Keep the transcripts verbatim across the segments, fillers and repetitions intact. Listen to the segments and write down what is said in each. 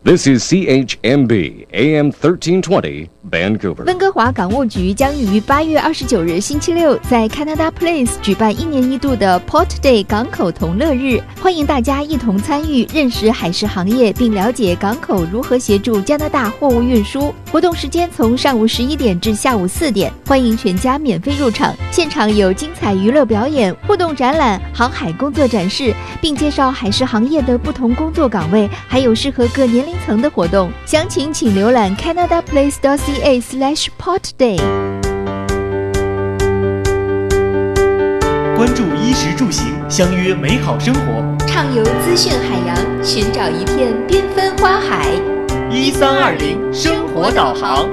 This is C H M B A M thirteen twenty Vancouver。 温哥华港务局将于八月二十九日星期六在 Canada Place 举办一年一度的 Port Day 港口同乐日，欢迎大家一同参与，认识海事行业，并了解港口如何协助加拿大货物运输。活动时间从上午十一点至下午四点，欢迎全家免费入场。现场有精彩娱乐表演、互动展览、航海工作展示，并介绍海事行业的不同工作岗位，还有适合各年龄层的活动。详情请浏览 canadaplace.ca slash portday。 关注衣食住行，相约美好生活， 畅游资讯海洋，寻找一片缤纷花海。 一三二零生活导航。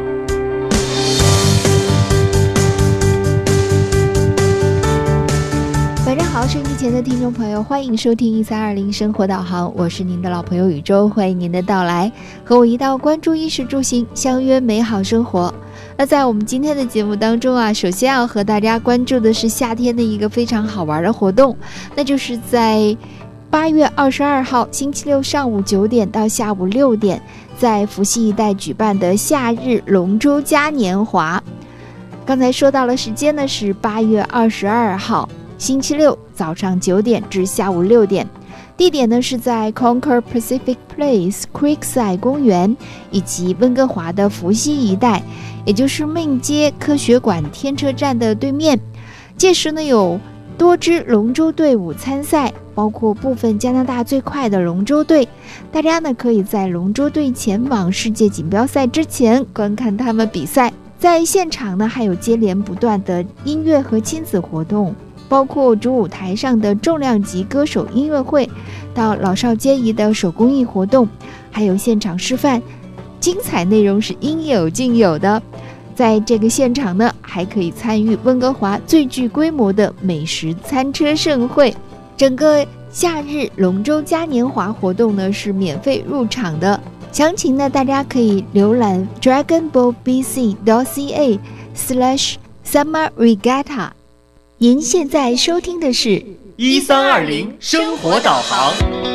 晚上好，收音机前的听众朋友，欢迎收听一三二零生活导航，我是您的老朋友宇宙，欢迎您的到来，和我一道关注衣食住行，相约美好生活。那在我们今天的节目当中啊，首先要和大家关注的是夏天的一个非常好玩的活动，那就是在八月二十二号星期六上午九点到下午六点，在伏羲一带举办的夏日龙舟嘉年华。刚才说到了时间呢，是八月二十二号星期六早上九点至下午六点，地点呢是在 Concord Pacific Place Creekside 公园以及温哥华的伏羲一带，也就是命街科学馆天车站的对面。届时呢有多支龙舟队伍参赛，包括部分加拿大最快的龙舟队，大家呢可以在龙舟队前往世界锦标赛之前观看他们比赛。在现场呢还有接连不断的音乐和亲子活动，包括主舞台上的重量级歌手音乐会，到老少皆宜的手工艺活动，还有现场示范，精彩内容是应有尽有的。在这个现场呢，还可以参与温哥华最具规模的美食餐车盛会。整个夏日龙舟嘉年华活动呢是免费入场的，详情呢大家可以浏览 dragonboatbc.ca slash summer regatta。您现在收听的是一三二零生活导航。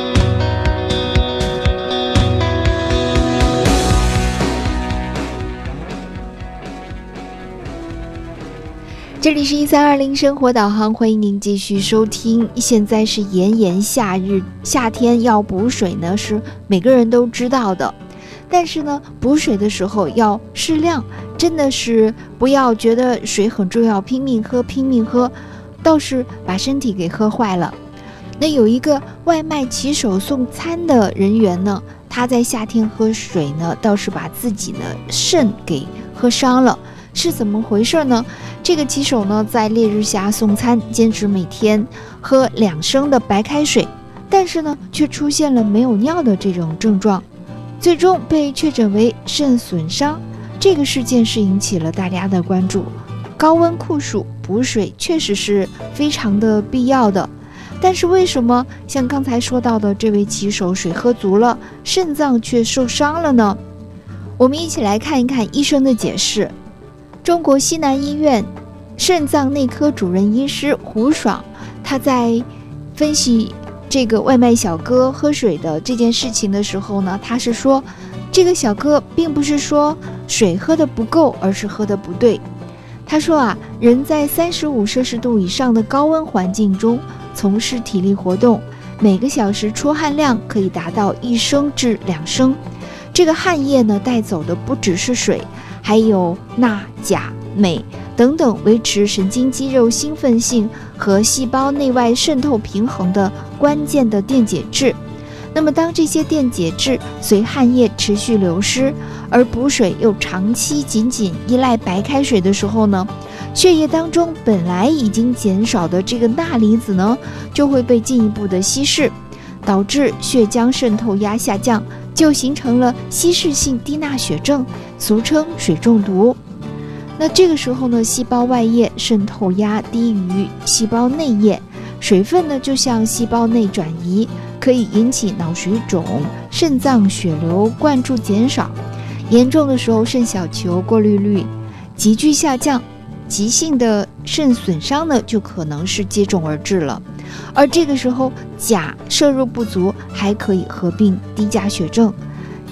这里是一三二零生活导航，欢迎您继续收听。现在是炎炎夏日，夏天要补水呢是每个人都知道的，但是呢补水的时候要适量，真的是不要觉得水很重要拼命喝拼命喝，倒是把身体给喝坏了。那有一个外卖骑手送餐的人员呢，他在夏天喝水呢，倒是把自己的肾给喝伤了。是怎么回事呢？这个骑手呢，在烈日下送餐，坚持每天喝两升的白开水，但是呢，却出现了没有尿的这种症状，最终被确诊为肾损伤。这个事件是引起了大家的关注。高温酷暑补水确实是非常的必要的，但是为什么像刚才说到的这位骑手水喝足了，肾脏却受伤了呢？我们一起来看一看医生的解释。中国西南医院肾脏内科主任医师胡爽，他在分析这个外卖小哥喝水的这件事情的时候呢，他是说这个小哥并不是说水喝得不够，而是喝得不对。他说啊，人在三十五摄氏度以上的高温环境中从事体力活动，每个小时出汗量可以达到一升至两升。这个汗液呢，带走的不只是水，还有钠、钾、镁等等维持神经肌肉兴奋性和细胞内外渗透平衡的关键的电解质。那么当这些电解质随汗液持续流失，而补水又长期仅仅依赖白开水的时候呢，血液当中本来已经减少的这个钠离子呢，就会被进一步的稀释，导致血浆渗透压下降，就形成了稀释性低钠血症，俗称水中毒。那这个时候呢，细胞外液渗透压低于细胞内液，水分呢就向细胞内转移，可以引起脑水肿、肾脏血流灌注减少，严重的时候肾小球过滤率急剧下降，急性的肾损伤呢就可能是接踵而至了。而这个时候钾摄入不足，还可以合并低钾血症。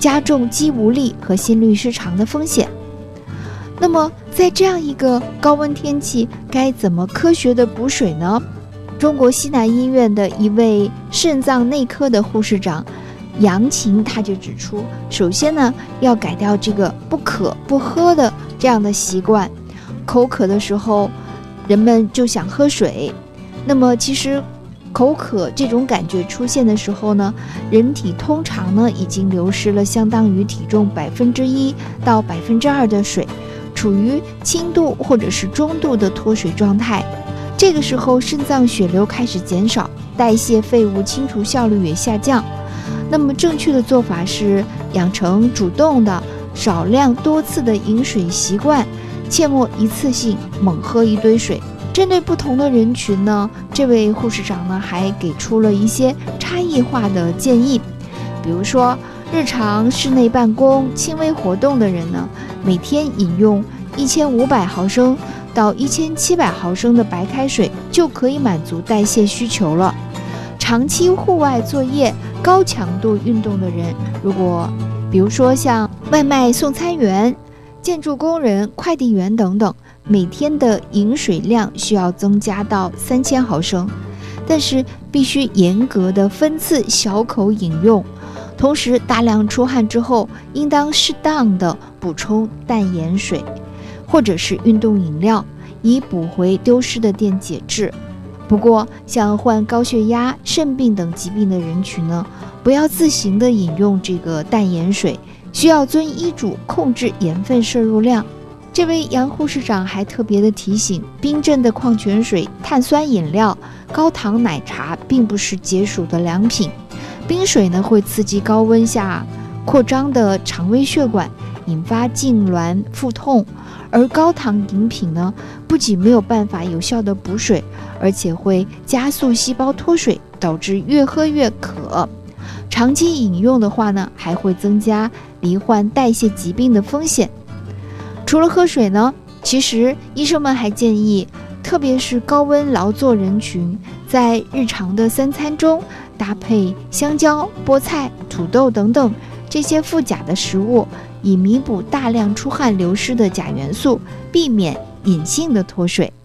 加重肌无力和心律失常的风险。那么在这样一个高温天气，该怎么科学的补水呢？中国西南医院的一位肾脏内科的护士长杨琴他就指出，首先呢要改掉这个不渴不喝的这样的习惯。口渴的时候人们就想喝水，那么其实口渴这种感觉出现的时候呢，人体通常呢已经流失了相当于体重百分之一到百分之二的水，处于轻度或者是中度的脱水状态。这个时候肾脏血流开始减少，代谢废物清除效率也下降。那么正确的做法是养成主动的少量多次的饮水习惯，切莫一次性猛喝一堆水。针对不同的人群呢，这位护士长呢还给出了一些差异化的建议。比如说日常室内办公轻微活动的人呢，每天饮用一千五百毫升到一千七百毫升的白开水就可以满足代谢需求了。长期户外作业高强度运动的人，如果比如说像外卖送餐员、建筑工人、快递员等等，每天的饮水量需要增加到三千毫升，但是必须严格的分次小口饮用。同时大量出汗之后，应当适当的补充淡盐水或者是运动饮料，以补回丢失的电解质。不过像患高血压、肾病等疾病的人群呢，不要自行的饮用这个淡盐水，需要遵医嘱控制盐分摄入量。这位杨护士长还特别的提醒，冰镇的矿泉水、碳酸饮料、高糖奶茶并不是解暑的良品。冰水呢会刺激高温下扩张的肠胃血管，引发痉挛、腹痛。而高糖饮品呢，不仅没有办法有效的补水，而且会加速细胞脱水，导致越喝越渴。长期饮用的话呢，还会增加罹患代谢疾病的风险。除了喝水呢，其实医生们还建议，特别是高温劳作人群，在日常的三餐中搭配香蕉、菠菜、土豆等等这些富钾的食物，以弥补大量出汗流失的钾元素，避免隐性的脱水。